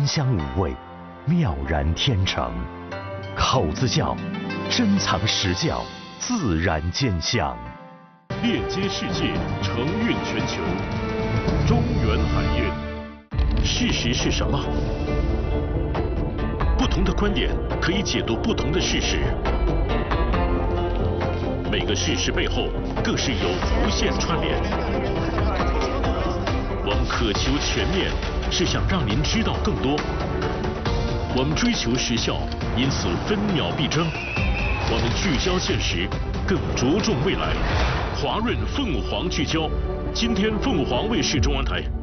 香五味，妙然天成。口子窖，珍藏实窖，自然兼香。 链接世界，承运全球。中原海运，事实是什么？不同的观点可以解读不同的事实。每个事实背后，更是有无限串联。我们渴求全面，是想让您知道更多。我们追求时效，因此分秒必争。我们聚焦现实，更着重未来。华润凤凰聚焦，今天凤凰卫视中文台。